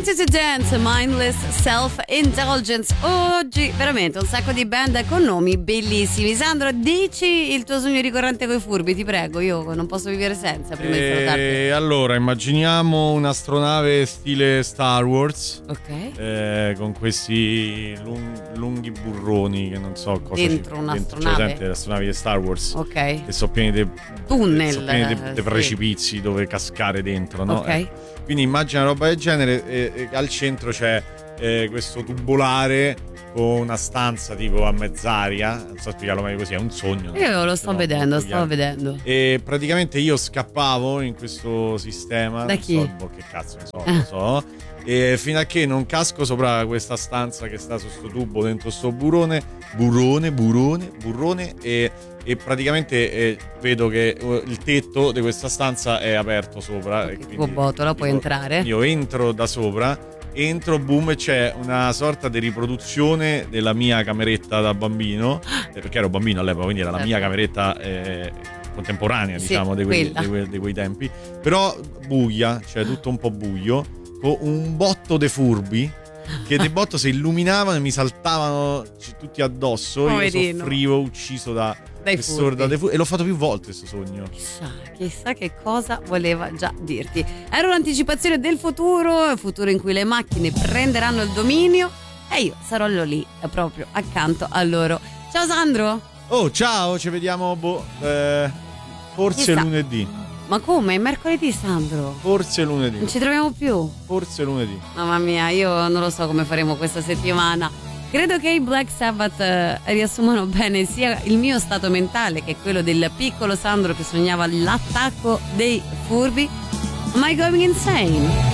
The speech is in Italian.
Wanted to Dance, Mindless Self-Indulgence. Oggi veramente un sacco di band con nomi bellissimi. Sandro, dici il tuo sogno ricorrente coi furbi, ti prego, io non posso vivere senza prima di salutarti. Allora, immaginiamo un'astronave stile Star Wars, ok, con questi lunghi burroni che non so cosa dentro un'astronave. C'è presente le astronavi di Star Wars, Ok, che sono pieni di tunnel, sì, precipizi dove cascare dentro, no? ok. Quindi immagina una roba del genere, e al centro c'è questo tubolare con una stanza tipo a mezz'aria, non so spiegarlo meglio così, è un sogno. Io lo sto vedendo, stavo vedendo. E praticamente io scappavo in questo sistema. Da chi? Non so, che cazzo ne so, non so. E fino a che non casco sopra questa stanza che sta su sto tubo dentro sto burone e praticamente vedo che il tetto di questa stanza è aperto sopra, Okay, e quindi tipo botola, puoi entrare. io entro da sopra, boom, e c'è una sorta di riproduzione della mia cameretta da bambino, perché ero bambino all'epoca, quindi era la mia cameretta contemporanea, Sì, diciamo, di quei tempi, però buia, cioè tutto un po' buio, con un botto de furbi che di botto si illuminavano e mi saltavano tutti addosso. Poverino. Io soffrivo, ucciso Dai furbi. e l'ho fatto più volte questo sogno. Chissà che cosa voleva già dirti. Era un'anticipazione del futuro in cui le macchine prenderanno il dominio e io sarò lì proprio accanto a loro. Ciao Sandro. Oh, ciao, ci vediamo forse Chissà. lunedì. Ma come? È mercoledì, Sandro? Forse lunedì. Non ci troviamo più? Forse lunedì. Mamma mia, io non lo so come faremo questa settimana. Credo che i Black Sabbath riassumano bene sia il mio stato mentale che quello del piccolo Sandro che sognava l'attacco dei furbi. Am I going insane?